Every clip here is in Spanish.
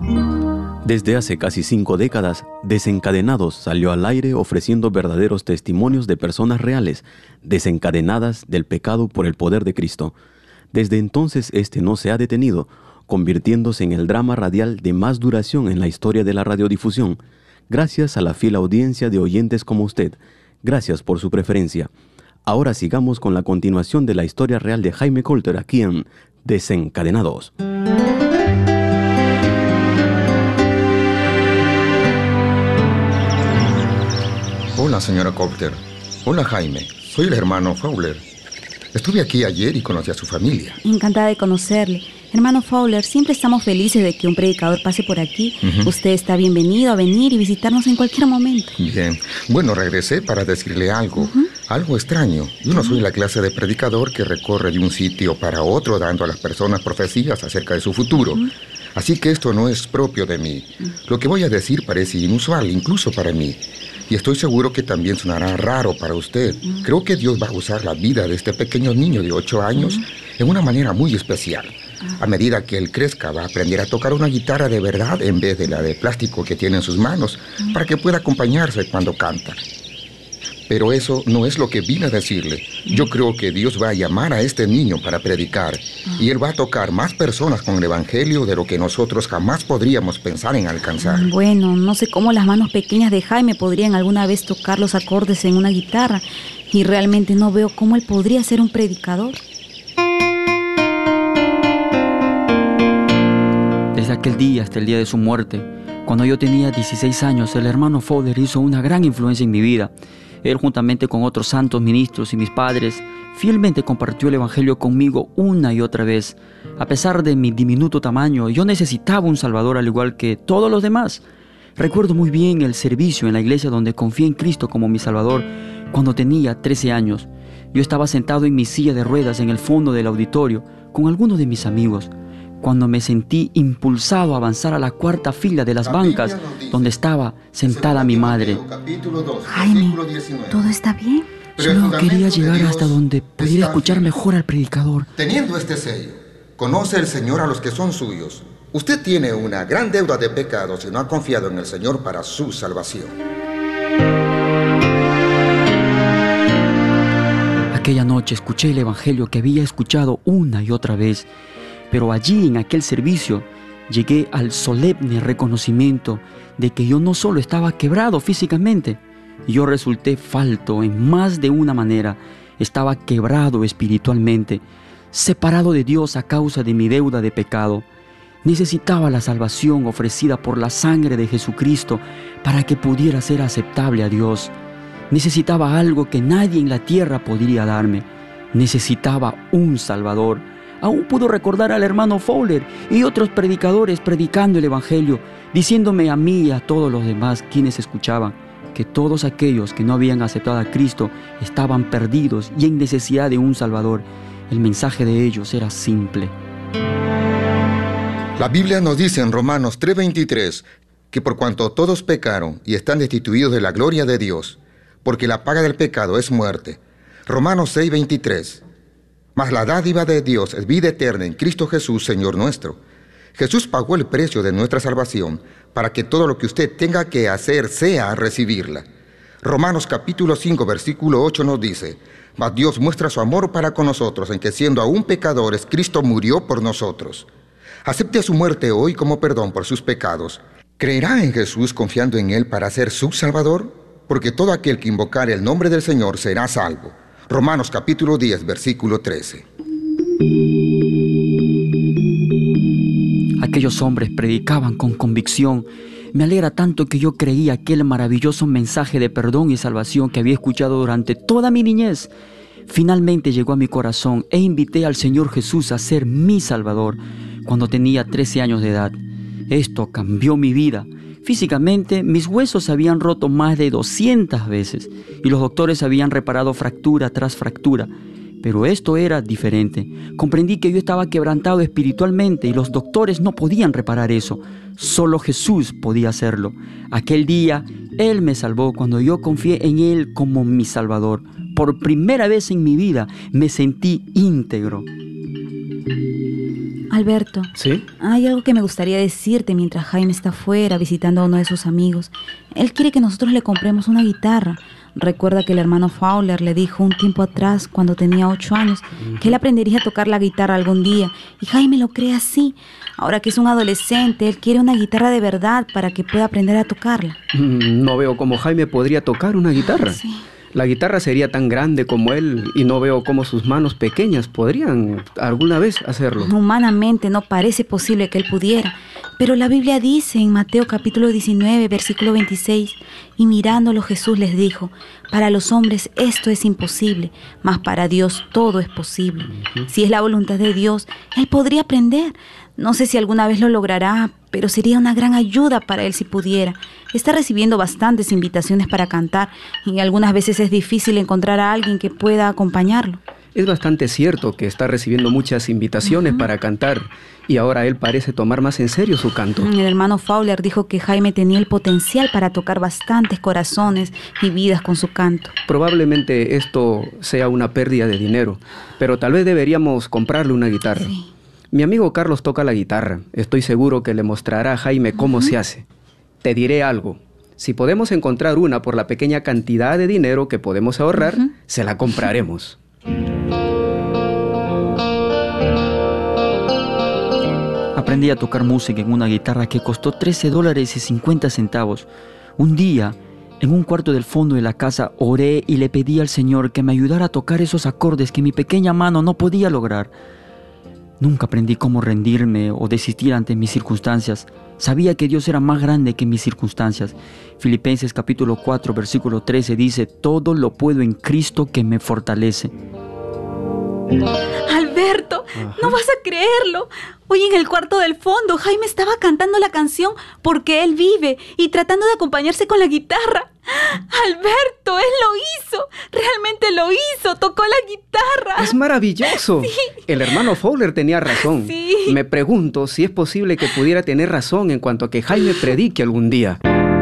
Desde hace casi 5 décadas, Desencadenados salió al aire ofreciendo verdaderos testimonios de personas reales, desencadenadas del pecado por el poder de Cristo. Desde entonces, este no se ha detenido, convirtiéndose en el drama radial de más duración en la historia de la radiodifusión. Gracias a la fiel audiencia de oyentes como usted. Gracias por su preferencia. Ahora sigamos con la continuación de la historia real de Jaime Coulter aquí en Desencadenados. Hola, señora Coulter. Hola, Jaime. Soy el hermano Fowler. Estuve aquí ayer y conocí a su familia. Encantada de conocerle. Hermano Fowler, siempre estamos felices de que un predicador pase por aquí. Usted está bienvenido a venir y visitarnos en cualquier momento. Bien. Bueno, regresé para decirle algo. Algo extraño. Yo no soy la clase de predicador que recorre de un sitio para otro dando a las personas profecías acerca de su futuro. Así que esto no es propio de mí. Lo que voy a decir parece inusual, incluso para mí. Y estoy seguro que también sonará raro para usted. Creo que Dios va a usar la vida de este pequeño niño de 8 años en una manera muy especial. A medida que él crezca, va a aprender a tocar una guitarra de verdad en vez de la de plástico que tiene en sus manos, para que pueda acompañarse cuando canta. Pero eso no es lo que vine a decirle. Yo creo que Dios va a llamar a este niño para predicar. Y Él va a tocar más personas con el Evangelio de lo que nosotros jamás podríamos pensar en alcanzar. Bueno, no sé cómo las manos pequeñas de Jaime podrían alguna vez tocar los acordes en una guitarra. Y realmente no veo cómo él podría ser un predicador. Desde aquel día hasta el día de su muerte, cuando yo tenía 16 años, el hermano Fowler hizo una gran influencia en mi vida. Él, juntamente con otros santos ministros y mis padres, fielmente compartió el Evangelio conmigo una y otra vez. A pesar de mi diminuto tamaño, yo necesitaba un Salvador al igual que todos los demás. Recuerdo muy bien el servicio en la iglesia donde confié en Cristo como mi Salvador cuando tenía 13 años. Yo estaba sentado en mi silla de ruedas en el fondo del auditorio con algunos de mis amigos, cuando me sentí impulsado a avanzar a la cuarta fila de las bancas donde estaba sentada mi madre. Jaime, ¿todo está bien? Solo quería llegar hasta donde pudiera escuchar mejor al predicador. Teniendo este sello, conoce el Señor a los que son suyos. Usted tiene una gran deuda de pecados y no ha confiado en el Señor para su salvación. Aquella noche escuché el Evangelio que había escuchado una y otra vez. Pero allí, en aquel servicio, llegué al solemne reconocimiento de que yo no solo estaba quebrado físicamente, yo resulté falto en más de una manera. Estaba quebrado espiritualmente, separado de Dios a causa de mi deuda de pecado. Necesitaba la salvación ofrecida por la sangre de Jesucristo para que pudiera ser aceptable a Dios. Necesitaba algo que nadie en la tierra podría darme. Necesitaba un Salvador. Aún puedo recordar al hermano Fowler y otros predicadores predicando el Evangelio, diciéndome a mí y a todos los demás quienes escuchaban que todos aquellos que no habían aceptado a Cristo estaban perdidos y en necesidad de un Salvador. El mensaje de ellos era simple. La Biblia nos dice en Romanos 3:23 que por cuanto todos pecaron y están destituidos de la gloria de Dios, porque la paga del pecado es muerte. Romanos 6:23. Mas la dádiva de Dios es vida eterna en Cristo Jesús, Señor nuestro. Jesús pagó el precio de nuestra salvación para que todo lo que usted tenga que hacer sea recibirla. Romanos capítulo 5, versículo 8 nos dice: Mas Dios muestra su amor para con nosotros en que siendo aún pecadores, Cristo murió por nosotros. Acepte su muerte hoy como perdón por sus pecados. ¿Creerá en Jesús confiando en Él para ser su Salvador? Porque todo aquel que invocare el nombre del Señor será salvo. Romanos capítulo 10, versículo 13. Aquellos hombres predicaban con convicción. Me alegra tanto que yo creí aquel maravilloso mensaje de perdón y salvación que había escuchado durante toda mi niñez. Finalmente llegó a mi corazón e invité al Señor Jesús a ser mi Salvador cuando tenía 13 años de edad. Esto cambió mi vida. Físicamente, mis huesos se habían roto más de 200 veces y los doctores habían reparado fractura tras fractura. Pero esto era diferente. Comprendí que yo estaba quebrantado espiritualmente y los doctores no podían reparar eso. Solo Jesús podía hacerlo. Aquel día, Él me salvó cuando yo confié en Él como mi Salvador. Por primera vez en mi vida me sentí íntegro. Alberto. ¿Sí? Hay algo que me gustaría decirte mientras Jaime está afuera visitando a uno de sus amigos. Él quiere que nosotros le compremos una guitarra. Recuerda que el hermano Fowler le dijo un tiempo atrás, cuando tenía 8 años, que él aprendería a tocar la guitarra algún día. Y Jaime lo cree así. Ahora que es un adolescente, él quiere una guitarra de verdad para que pueda aprender a tocarla. No veo cómo Jaime podría tocar una guitarra. Sí. La guitarra sería tan grande como él y no veo cómo sus manos pequeñas podrían alguna vez hacerlo. Humanamente no parece posible que él pudiera, pero la Biblia dice en Mateo capítulo 19, versículo 26, y mirándolo Jesús les dijo, para los hombres esto es imposible, mas para Dios todo es posible. Si es la voluntad de Dios, él podría aprender. No sé si alguna vez lo logrará, pero sería una gran ayuda para él si pudiera. Está recibiendo bastantes invitaciones para cantar y algunas veces es difícil encontrar a alguien que pueda acompañarlo. Es bastante cierto que está recibiendo muchas invitaciones para cantar y ahora él parece tomar más en serio su canto. El hermano Fowler dijo que Jaime tenía el potencial para tocar bastantes corazones y vidas con su canto. Probablemente esto sea una pérdida de dinero, pero tal vez deberíamos comprarle una guitarra. Sí. Mi amigo Carlos toca la guitarra. Estoy seguro que le mostrará a Jaime cómo se hace. Te diré algo. Si podemos encontrar una por la pequeña cantidad de dinero que podemos ahorrar, se la compraremos. Aprendí a tocar música en una guitarra que costó $13.50. Un día, en un cuarto del fondo de la casa, oré y le pedí al Señor que me ayudara a tocar esos acordes que mi pequeña mano no podía lograr. Nunca aprendí cómo rendirme o desistir ante mis circunstancias. Sabía que Dios era más grande que mis circunstancias. Filipenses capítulo 4, versículo 13 dice, todo lo puedo en Cristo que me fortalece. Alberto, no vas a creerlo. Hoy en el cuarto del fondo, Jaime estaba cantando la canción Porque Él Vive y tratando de acompañarse con la guitarra. Alberto, él lo hizo. Realmente lo hizo. Tocó la guitarra. ¡Es maravilloso! Sí. El hermano Fowler tenía razón. Sí. Me pregunto si es posible que pudiera tener razón en cuanto a que Jaime predique algún día.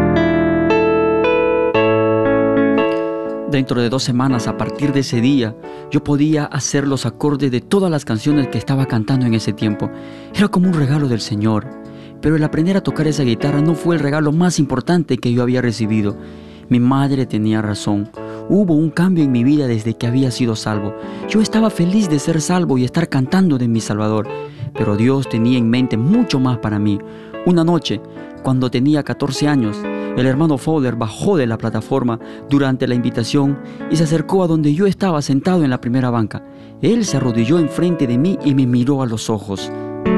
Dentro de 2 semanas, a partir de ese día, yo podía hacer los acordes de todas las canciones que estaba cantando en ese tiempo. Era como un regalo del Señor. Pero el aprender a tocar esa guitarra no fue el regalo más importante que yo había recibido. Mi madre tenía razón. Hubo un cambio en mi vida desde que había sido salvo. Yo estaba feliz de ser salvo y estar cantando de mi Salvador. Pero Dios tenía en mente mucho más para mí. Una noche, cuando tenía 14 años, el hermano Fowler bajó de la plataforma durante la invitación y se acercó a donde yo estaba sentado en la primera banca. Él se arrodilló enfrente de mí y me miró a los ojos.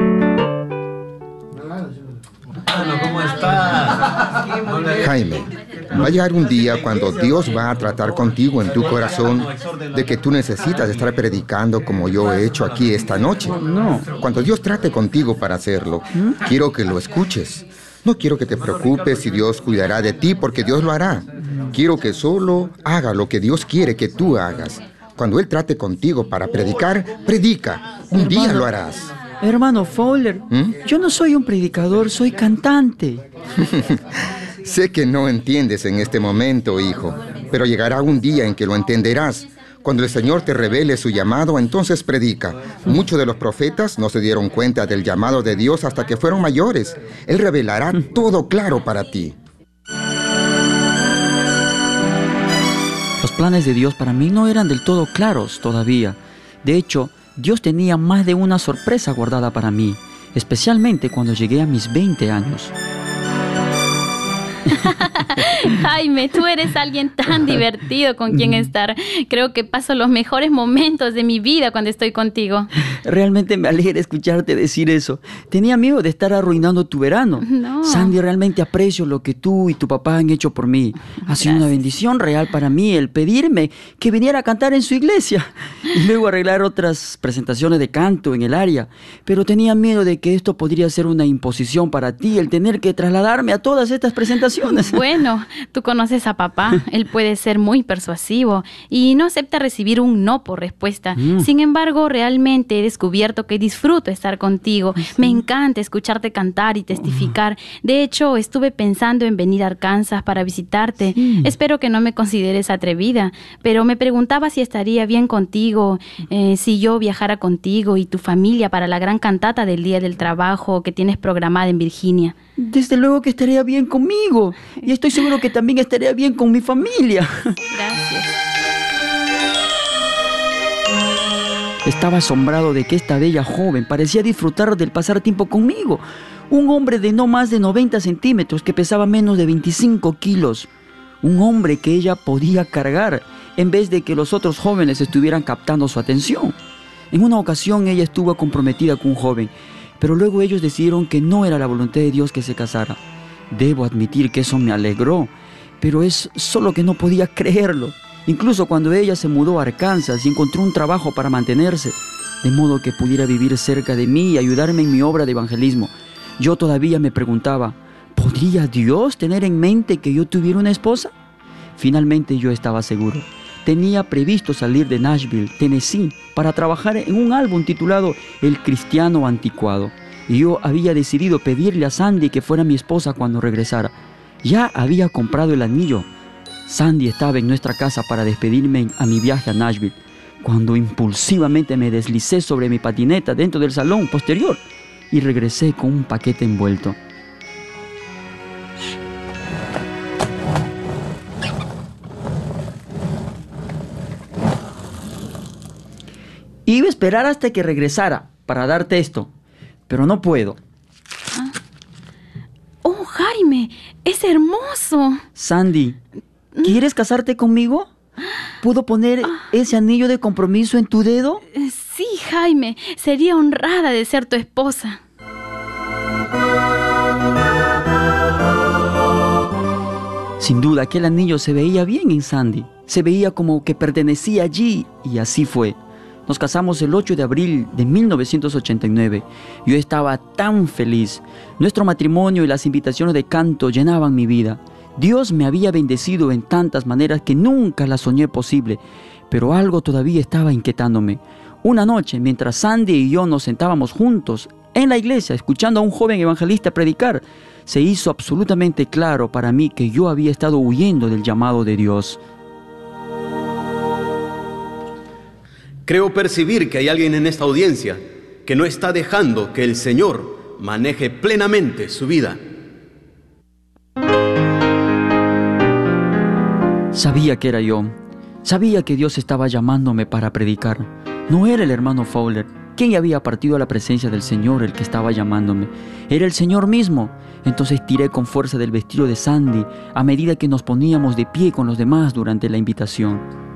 ¿Cómo estás? Jaime, va a llegar un día cuando Dios va a tratar contigo en tu corazón de que tú necesitas estar predicando como yo he hecho aquí esta noche. No. Cuando Dios trate contigo para hacerlo, quiero que lo escuches. No quiero que te preocupes si Dios cuidará de ti, porque Dios lo hará. Quiero que solo haga lo que Dios quiere que tú hagas. Cuando Él trate contigo para predicar, predica. Un día lo harás. Hermano Fowler, yo no soy un predicador, soy cantante. Sé que no entiendes en este momento, hijo, pero llegará un día en que lo entenderás. Cuando el Señor te revele su llamado, entonces predica. Muchos de los profetas no se dieron cuenta del llamado de Dios hasta que fueron mayores. Él revelará todo claro para ti. Los planes de Dios para mí no eran del todo claros todavía. De hecho, Dios tenía más de una sorpresa guardada para mí, especialmente cuando llegué a mis 20 años. Jaime, tú eres alguien tan divertido con quien estar. Creo que paso los mejores momentos de mi vida cuando estoy contigo. Realmente me alegra escucharte decir eso. Tenía miedo de estar arruinando tu verano. No. Sandy, realmente aprecio lo que tú y tu papá han hecho por mí. Ha sido una bendición real para mí el pedirme que viniera a cantar en su iglesia y luego arreglar otras presentaciones de canto en el área. Pero tenía miedo de que esto podría ser una imposición para ti, el tener que trasladarme a todas estas presentaciones. ocasiones. Bueno, tú conoces a papá. Él puede ser muy persuasivo y no acepta recibir un no por respuesta. Sin embargo, realmente he descubierto que disfruto estar contigo. Me encanta escucharte cantar y testificar. De hecho, estuve pensando en venir a Arkansas para visitarte. Espero que no me consideres atrevida, pero me preguntaba si estaría bien contigo, si yo viajara contigo y tu familia para la gran cantata del Día del Trabajo que tienes programada en Virginia. Desde luego que estaría bien conmigo. Y estoy seguro que también estaría bien con mi familia. Gracias. Estaba asombrado de que esta bella joven parecía disfrutar del pasar tiempo conmigo. Un hombre de no más de 90 centímetros que pesaba menos de 25 kilos. Un hombre que ella podía cargar en vez de que los otros jóvenes estuvieran captando su atención. En una ocasión ella estuvo comprometida con un joven, pero luego ellos decidieron que no era la voluntad de Dios que se casara. Debo admitir que eso me alegró, pero es solo que no podía creerlo. Incluso cuando ella se mudó a Arkansas y encontró un trabajo para mantenerse, de modo que pudiera vivir cerca de mí y ayudarme en mi obra de evangelismo, yo todavía me preguntaba, ¿podría Dios tener en mente que yo tuviera una esposa? Finalmente yo estaba seguro. Tenía previsto salir de Nashville, Tennessee, para trabajar en un álbum titulado El Cristiano Anticuado. Y yo había decidido pedirle a Sandy que fuera mi esposa cuando regresara. Ya había comprado el anillo. Sandy estaba en nuestra casa para despedirme a mi viaje a Nashville, cuando impulsivamente me deslicé sobre mi patineta dentro del salón posterior y regresé con un paquete envuelto. Iba a esperar hasta que regresara para darte esto, pero no puedo. ¡Oh, Jaime! ¡Es hermoso! Sandy, ¿quieres casarte conmigo? ¿Puedo poner ese anillo de compromiso en tu dedo? Sí, Jaime. Sería honrada de ser tu esposa. Sin duda, aquel anillo se veía bien en Sandy. Se veía como que pertenecía allí, y así fue. Nos casamos el 8 de abril de 1989. Yo estaba tan feliz. Nuestro matrimonio y las invitaciones de canto llenaban mi vida. Dios me había bendecido en tantas maneras que nunca las soñé posible, pero algo todavía estaba inquietándome. Una noche, mientras Sandy y yo nos sentábamos juntos en la iglesia escuchando a un joven evangelista predicar, se hizo absolutamente claro para mí que yo había estado huyendo del llamado de Dios. Creo percibir que hay alguien en esta audiencia que no está dejando que el Señor maneje plenamente su vida. Sabía que era yo. Sabía que Dios estaba llamándome para predicar. No era el hermano Fowler, quien ya había partido a la presencia del Señor, el que estaba llamándome. Era el Señor mismo. Entonces tiré con fuerza del vestido de Sandy a medida que nos poníamos de pie con los demás durante la invitación.